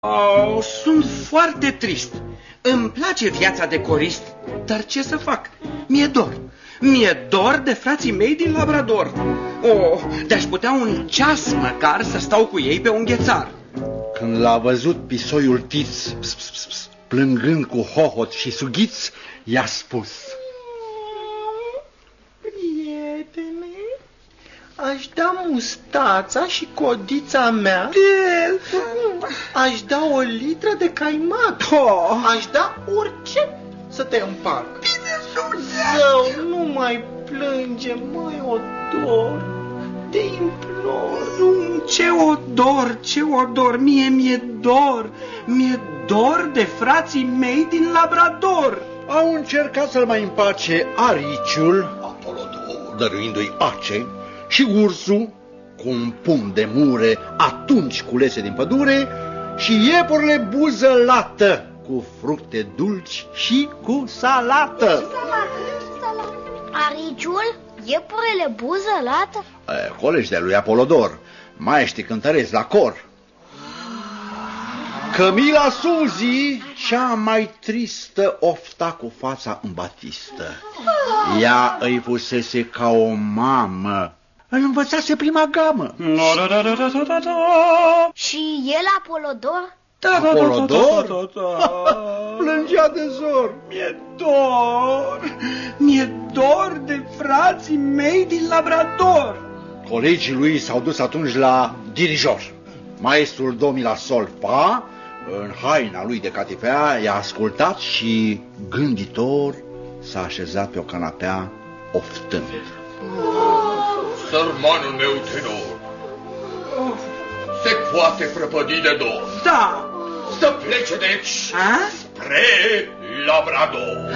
Oh, sunt foarte trist. Îmi place viața de corist, dar ce să fac? Mi-e dor. Mi-e dor de frații mei din Labrador. Oh, de-aș putea un ceas măcar să stau cu ei pe un ghețar. Când l-a văzut pisoiul Tiț, plângând cu hohot și sughiț, i-a spus: prietene, aș da mustața și codița mea. Aș da o litră de caimac. Aș da orice să te împac. Zău, nu mai plânge, mai odor. Te implor. Ce odor, mi-e dor. Mi-e dor de frații mei din Labrador. Au încercat să-l mai împace ariciul, Apolodor, dăruindu-i ace, și ursul, cu un pumn de mure atunci culese din pădure, și iepurile buză lată, cu fructe dulci și cu salată. Ariciul? Iepurele buză lată? Colegi de lui Apolodor, maestri cântăreți la cor. Cămila Suzi, cea mai tristă, ofta cu fața în batistă. Ea îi pusese ca o mamă, îl învățase prima gamă. Și el, Apolodor? Apolodor? Plângea de zor. Mi-e dor de frații mei din Labrador. Colegii lui s-au dus atunci la dirijor. Maestrul do la sol fa, în haina lui de catifea, i-a ascultat și, gânditor, s-a așezat pe o canapea, oftând: Sărmanul meu tenor, se poate prăpădi de dor. Da. Să plece deci spre Labrador.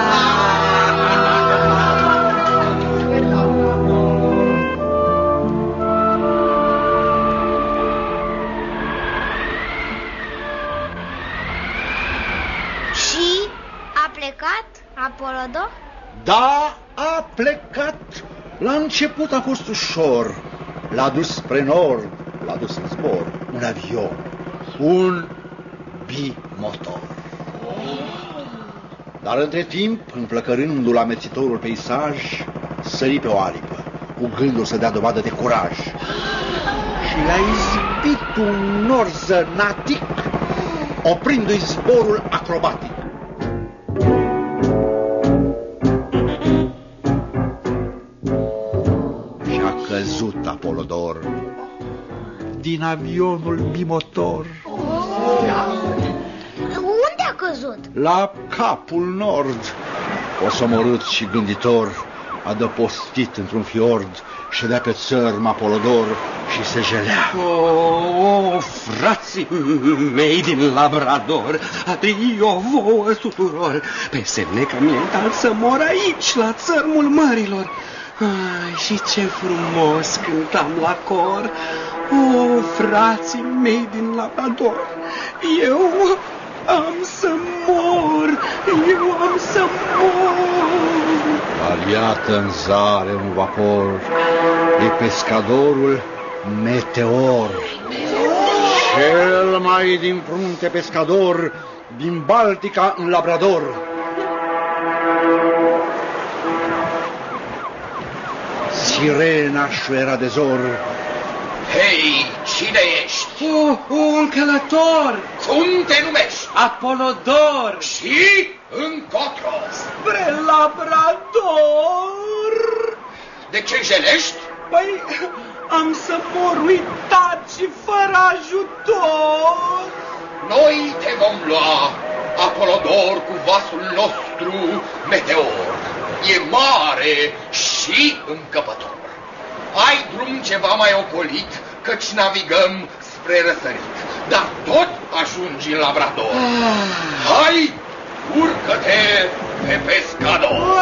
Și a plecat Apolodor? Da, a plecat. La început a fost ușor. L-a dus spre nord, l-a dus în zbor. Un avion, un bimotor. Dar între timp, înflăcărându-l amețitorul peisaj, sări pe o aripă, cu gândul să dea dovadă de curaj. Și l-a izbit un nor zănatic, oprindu-i zborul acrobatic. Și-a căzut Apolodor din avionul bimotor. Unde a căzut? La capul nord. Osomorât și gânditor, adăpostit într-un fiord, ședea pe țărm Apolodor și se jelea. Frații mei din Labrador, adio vouă tuturor, pe semne că mi-e dat să mor aici, la țărmul mărilor. Ai, și ce frumos cântam la cor. Frații mei din Labrador, eu am să mor. Dar iată în zare un vapor, e pescadorul Meteor. Cel mai din frunte pescador din Baltica în Labrador. Sirena șuiera de zor. Hei, cine ești? Un călător. Cum te numești? Apolodor. Și încotro? Spre Labrador. De ce jelești? Păi, am să mor uitat și fără ajutor. Noi te vom lua, Apolodor, cu vasul nostru Meteor. E mare și încăpător. Ai drum ceva mai ocolit, căci navigăm spre răsărit, dar tot ajungi în Labrador. Hai, urcă-te pe pescador!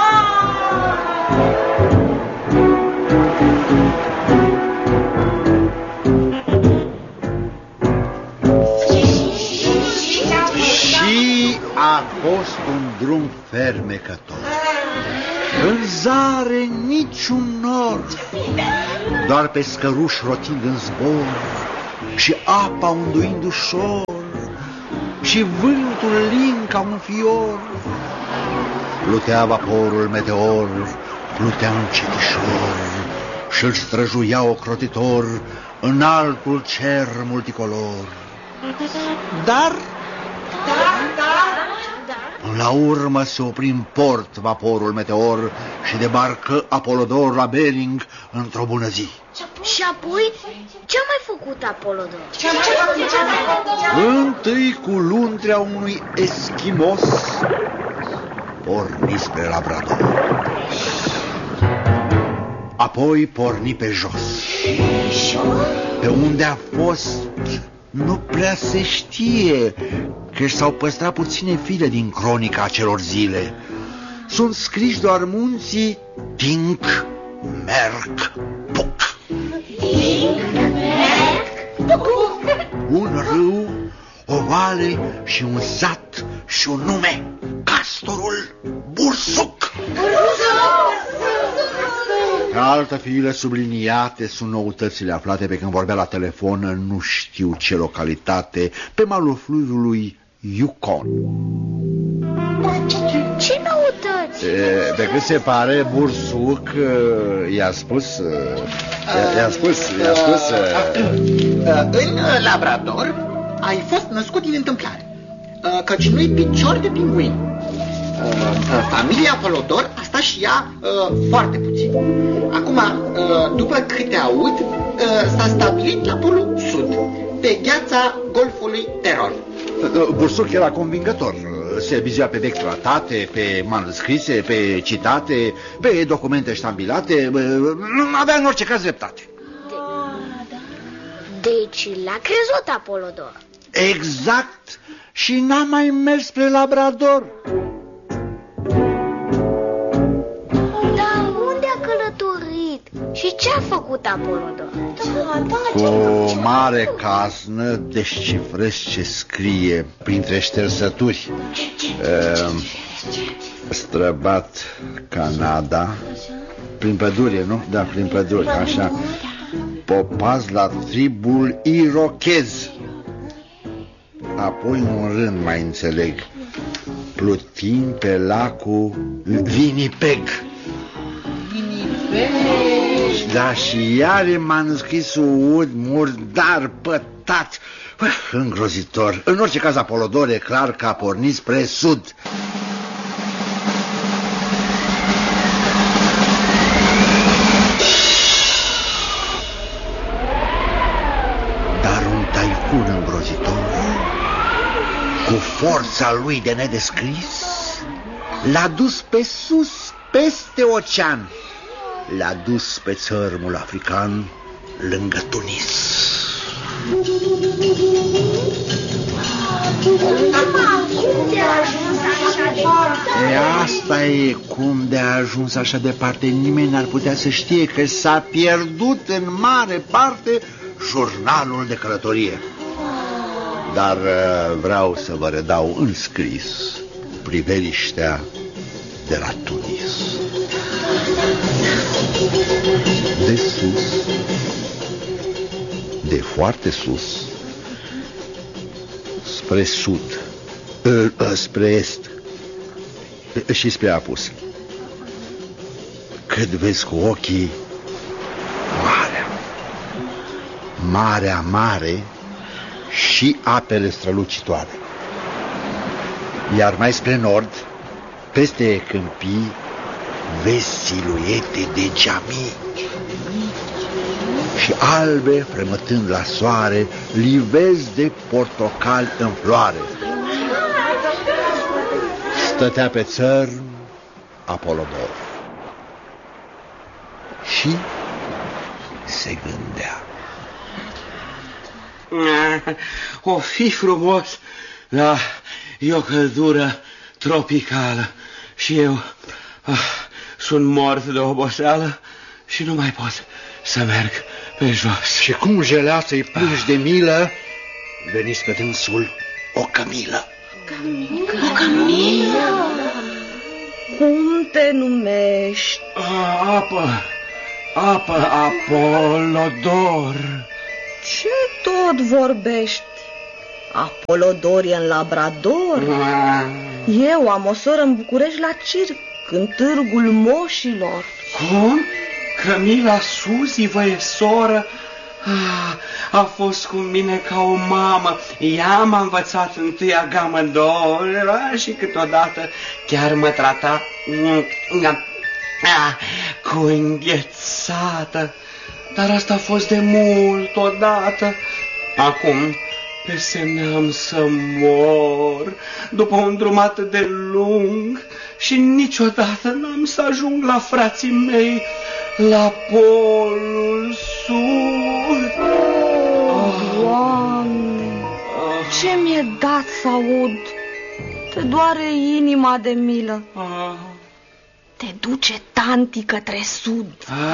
Și a fost un drum fermecător. În zare niciun nor, doar pescăruși rotind în zbor, și apa unduind ușor, și vântul lin ca un fior. Plutea vaporul meteor, plutea încetișor și-l străjuia ocrotitor în altul cer multicolor. Dar la urmă se opri în port vaporul meteor și debarcă Apolodor la Bering într-o bună zi. Și apoi, ce-a mai făcut Apolodor? Întâi cu luntrea unui eschimos porni spre Labrador. Apoi porni pe jos. Pe unde a fost nu prea se știe, că s-au păstrat puține fire din cronica acelor zile. Sunt scriși doar munții Tinc, Merc, Puc. Un râu, o vale și un sat și un nume, Castorul Bursuc. Pe altă fiile subliniate sunt noutățile aflate pe când vorbea la telefon în nu știu ce localitate, pe malul fluviului Yukon. Ce noutăți? Pe cât se pare, Bursuc i-a spus... În Labrador ai fost născut din întâmplare, căci nu-i picior de pinguin. Familia Apolodor a stat și ea foarte puțin. Acum, după câte aud, s-a stabilit la Polul Sud, pe gheața Golfului Terror. Bursuc era convingător. Se bizea pe vechi tratate, pe manuscrise, pe citate, pe documente ștambilate. Avea în orice caz dreptate. Deci l-a crezut Apolodor. Exact. Și n-a mai mers spre Labrador. Dar unde a călătorit? Și ce a făcut Apolodor? Cu o mare casnă descifrez ce scrie printre ștersături. Străbat Canada. Prin pădure, nu? Da, prin pădure, așa. Popaz la tribul irochez. Apoi un rând mai înțeleg. Plutim pe lacul Winnipeg. Da, și iar e manuscrisul ud murdar, pătat, îngrozitor. În orice caz, Apolodor e clar că a pornit spre sud. Dar un taifun îngrozitor, cu forța lui de nedescris, l-a dus pe sus, peste ocean. L-a dus pe țărmul african, lângă Tunis. Asta e, cum de a ajuns așa departe. Nimeni n-ar putea să știe că s-a pierdut în mare parte jurnalul de călătorie. Dar vreau să vă redau în scris priveliștea de la Tunis. De sus, de foarte sus, spre sud, spre est și spre apus. Cât vezi cu ochii, marea mare și apele strălucitoare. Iar mai spre nord, peste câmpii, vezi siluete de geamii și albe, fremătând la soare, livezi de portocali în floare. Stătea pe țărm Apolodor și se gândea. O fi frumos, dar e o căldură tropicală și eu sunt mort de oboseală și nu mai pot să merg pe jos. Și cum jelea să-i plângi de milă, veniți pe dânsul o cămilă. O cămilă? Cum te numești? Apă Apolodor. Ce tot vorbești. Apolodor e în Labrador. Eu am o soră în București la circ, în târgul moșilor. Cum? Cămila Suzi vă e soră? A fost cu mine ca o mamă. Ea m-a învățat întâia gamă și câteodată chiar mă trata cu înghețată. Dar asta a fost de mult odată. Acum pe semne am să mor după un drum atât de lung și niciodată n-am să ajung la frații mei la Polul Sud. Doamne, ce mi-e dat să aud? Te doare inima de milă. Te duce tanti către sud.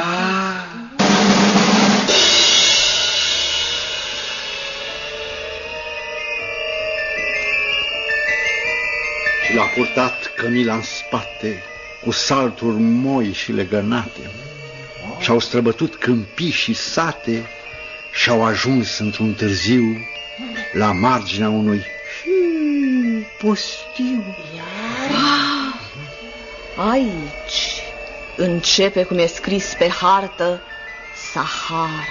Și l-a purtat Cămila în spate, cu salturi moi și legănate. Și-au străbătut câmpii și sate și-au ajuns într-un târziu la marginea unui pustiu. Aici începe, cum e scris pe hartă, Sahara,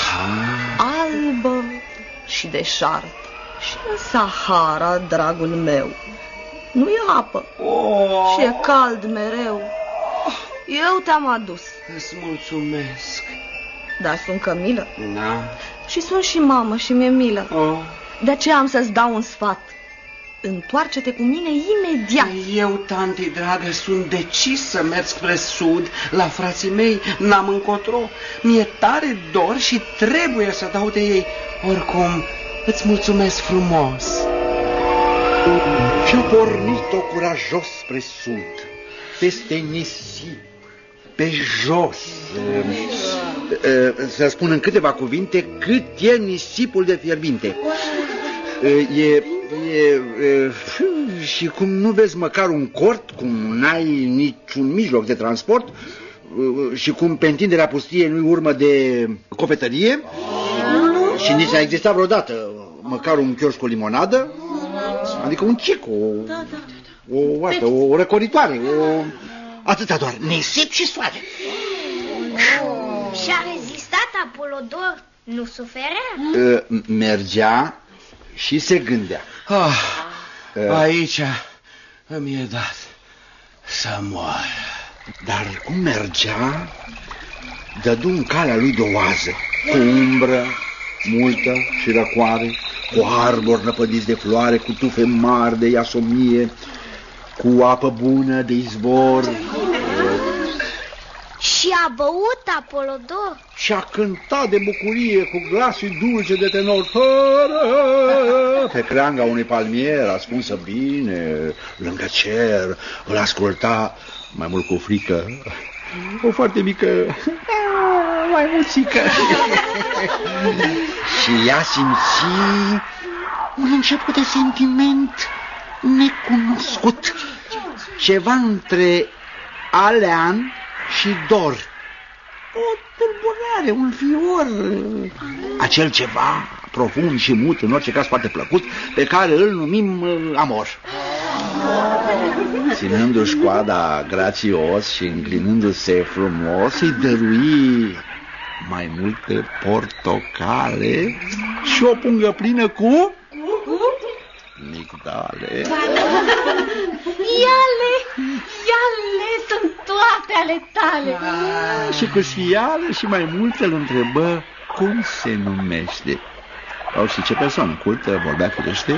albă și deșartă. Și în Sahara, dragul meu, nu e apă și e cald mereu. Eu te-am adus. Îți mulțumesc. Dar sunt Cămilă. Da. Și sunt și mamă și mi-e milă. De aceea am să-ți dau un sfat. Întoarce-te cu mine imediat. Eu, tanti dragă, sunt decis să merg spre sud, la frații mei, n-am încotro. Mi-e tare dor și trebuie să dau de ei. Oricum, îți mulțumesc frumos. Și-a pornit-o curajos spre sud, peste nisip, pe jos. Să spun în câteva cuvinte cât e nisipul de fierbinte. Și cum nu vezi măcar un cort, cum n-ai niciun mijloc de transport, și cum pe întinderea pustiei nu-i urmă de cofetărie, și nici n-a existat vreodată măcar un chioșc cu limonadă, adică un cic, o răcoritoare, atâta doar, nisip și soare. Și-a rezistat Apolodor? Nu suferea? Mergea și se gândea. Aici îmi e dat să moară. Dar cum mergea, dădu în calea lui de oază, cu umbră multă și răcoare, cu arbori năpădiți de floare, cu tufe mari de iasomie, cu apă bună de izvor. Și a băut Apolodor? Și a cântat de bucurie cu glasul dulce de tenor, pe creanga unui palmier ascunsă bine lângă cer. Îl asculta mai mult cu frică o foarte mică maimuțică. Și ea simți un început de sentiment necunoscut, ceva între alean și dor, o tulburare, un fior, acel ceva profund și mut, în orice caz foarte plăcut, pe care îl numim amor. Ținându-și coada grațios și înclinându-se frumos, îi dărui mai multe portocale și o pungă plină cu migdale. Iale, sunt toate ale tale. Și cu sfială și mai multe îl întrebă cum se numește. Au și ce persoană cultă, vorbea firește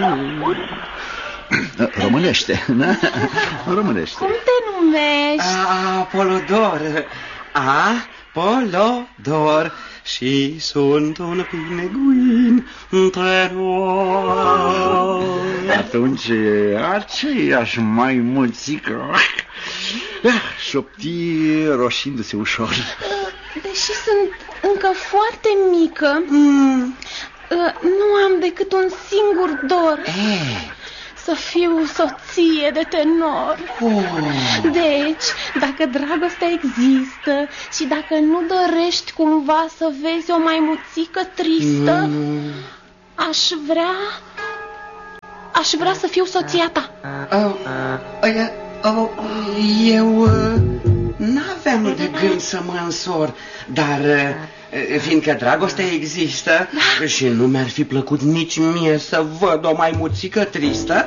românește, da? Românește. Cum te numești? Apolodor. Apolodor. Și sunt un pineguin între noi. Atunci aceeași maimuțică șopti roșindu-se ușor. Deși sunt încă foarte mică, nu am decât un singur dor. să fiu soție de tenor. Deci, dacă dragostea există și dacă nu dorești cumva să vezi o maimuțică tristă, aș vrea să fiu soția ta. Eu n-aveam de gând să mă însor, dar fiindcă dragostea există și nu mi-ar fi plăcut nici mie să văd o maimuțică tristă,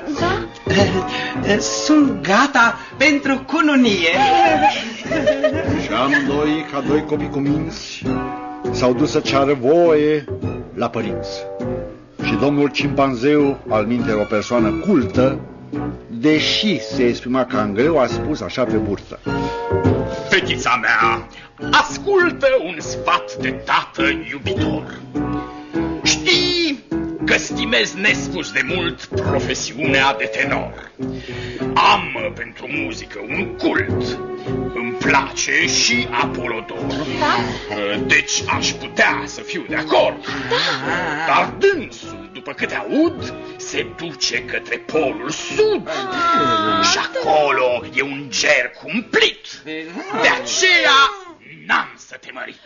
sunt gata pentru cununie. Și amândoi, ca doi copii cuminți, s-au dus să ceară voie la părinți. Și domnul cimpanzeu, alminte o persoană cultă, deși se exprima cam greu, a spus așa pe burtă: Fetița mea, ascultă un sfat de tată iubitor. Știi că stimez nespus de mult profesiunea de tenor. Am pentru muzică un cult. Îmi place și Apolodor. Deci aș putea să fiu de acord. Dar dânsul, după câte aud, se duce către polul sud. Și acolo e un ger cumplit. De aceea n-am să te mărit.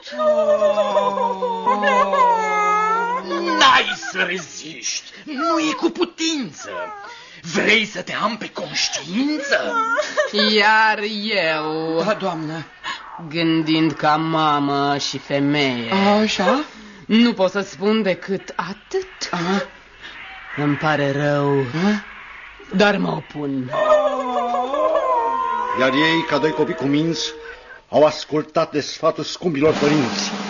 N-ai să reziști, nu e cu putință. Vrei să te am pe conștiință? Iar eu, Da, doamnă. gândind ca mamă și femeie, Așa? nu pot să spun decât atât. Îmi pare rău, dar mă opun. Iar ei, ca doi copii cuminți, au ascultat de sfatul scumpilor părinți